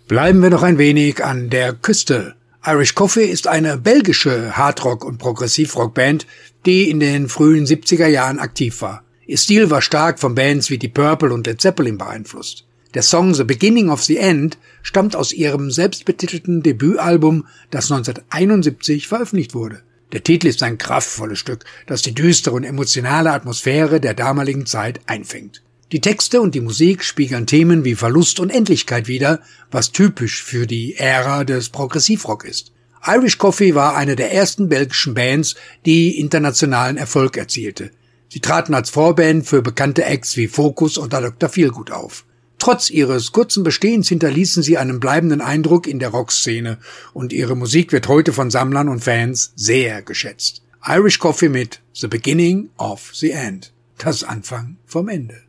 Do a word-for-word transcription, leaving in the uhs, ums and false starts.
Bleiben wir noch ein wenig an der Küste. Irish Coffee ist eine belgische Hardrock- und Progressivrockband, die in den frühen siebziger Jahren aktiv war. Ihr Stil war stark von Bands wie Deep Purple und Led Zeppelin beeinflusst. Der Song The Beginning of the End stammt aus ihrem selbstbetitelten Debütalbum, das neunzehnhunderteinundsiebzig veröffentlicht wurde. Der Titel ist ein kraftvolles Stück, das die düstere und emotionale Atmosphäre der damaligen Zeit einfängt. Die Texte und die Musik spiegeln Themen wie Verlust und Endlichkeit wider, was typisch für die Ära des Progressivrock ist. Irish Coffee war eine der ersten belgischen Bands, die internationalen Erfolg erzielte. Sie traten als Vorband für bekannte Acts wie Focus oder Doktor Feelgood auf. Trotz ihres kurzen Bestehens hinterließen sie einen bleibenden Eindruck in der Rockszene und ihre Musik wird heute von Sammlern und Fans sehr geschätzt. Irish Coffee mit The Beginning of the End. Das Anfang vom Ende.